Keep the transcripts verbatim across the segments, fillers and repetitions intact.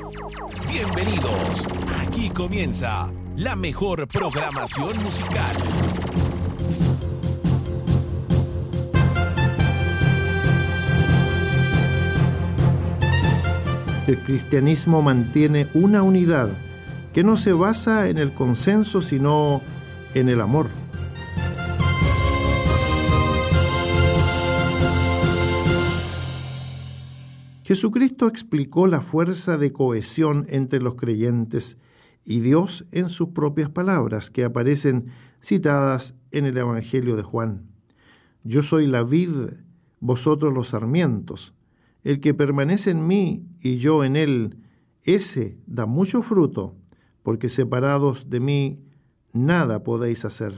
Bienvenidos. Aquí comienza la mejor programación musical. El cristianismo mantiene una unidad que no se basa en el consenso, sino en el amor. Jesucristo explicó la fuerza de cohesión entre los creyentes y Dios en sus propias palabras, que aparecen citadas en el Evangelio de Juan. Yo soy la vid, vosotros los sarmientos. El que permanece en mí y yo en él, ese da mucho fruto, porque separados de mí nada podéis hacer.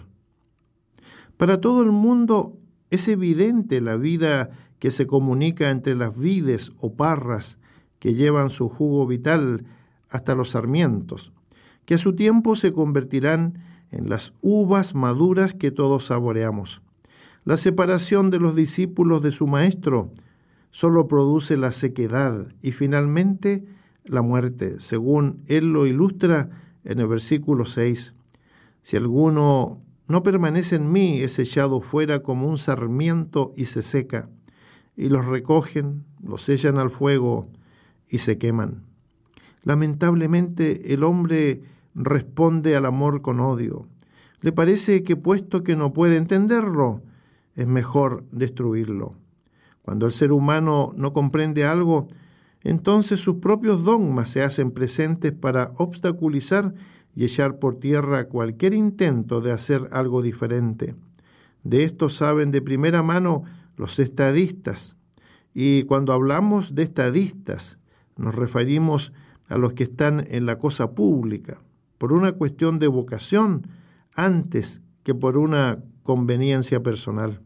Para todo el mundo es evidente la vida que se comunica entre las vides o parras que llevan su jugo vital hasta los sarmientos, que a su tiempo se convertirán en las uvas maduras que todos saboreamos. La separación de los discípulos de su maestro solo produce la sequedad y finalmente la muerte, según él lo ilustra en el versículo seis. Si alguno no permanece en mí, es echado fuera como un sarmiento y se seca, y los recogen, los echan al fuego y se queman. Lamentablemente el hombre responde al amor con odio. Le parece que puesto que no puede entenderlo, es mejor destruirlo. Cuando el ser humano no comprende algo, entonces sus propios dogmas se hacen presentes para obstaculizar y echar por tierra cualquier intento de hacer algo diferente. De esto saben de primera mano los estadistas. Y cuando hablamos de estadistas, nos referimos a los que están en la cosa pública, por una cuestión de vocación, antes que por una conveniencia personal.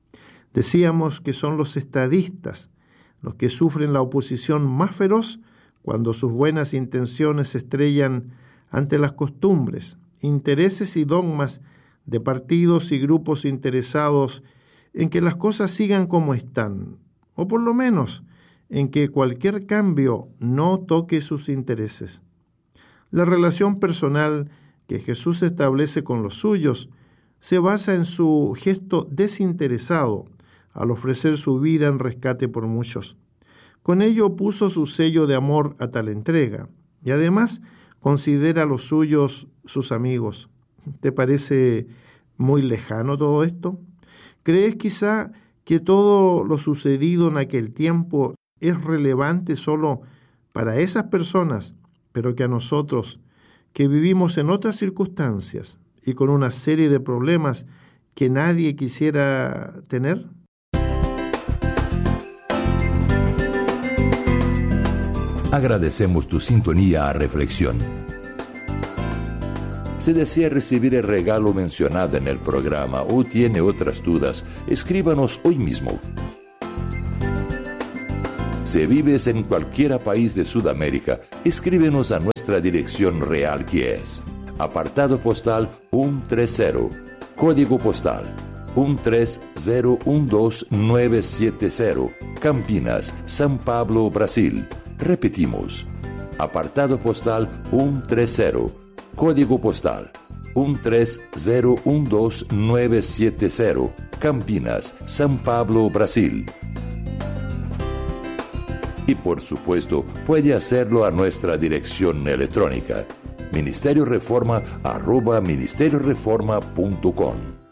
Decíamos que son los estadistas los que sufren la oposición más feroz cuando sus buenas intenciones se estrellan ante las costumbres, intereses y dogmas de partidos y grupos interesados en que las cosas sigan como están, o por lo menos en que cualquier cambio no toque sus intereses. La relación personal que Jesús establece con los suyos se basa en su gesto desinteresado al ofrecer su vida en rescate por muchos. Con ello puso su sello de amor a tal entrega y además considera a los suyos sus amigos. ¿Te parece muy lejano todo esto? ¿Crees quizá que todo lo sucedido en aquel tiempo es relevante solo para esas personas, pero que a nosotros, que vivimos en otras circunstancias y con una serie de problemas que nadie quisiera tener? Agradecemos tu sintonía a Reflexión. Si desea recibir el regalo mencionado en el programa o tiene otras dudas, escríbanos hoy mismo. Si vives en cualquier país de Sudamérica, escríbenos a nuestra dirección real, que es apartado postal ciento treinta, código postal uno tres cero uno dos nueve siete cero, Campinas, São Paulo, Brasil. Repetimos, apartado postal ciento treinta, código postal uno tres cero uno dos nueve siete cero, Campinas, São Paulo, Brasil. Y por supuesto, puede hacerlo a nuestra dirección electrónica, ministerio reforma arroba ministerio reforma punto com.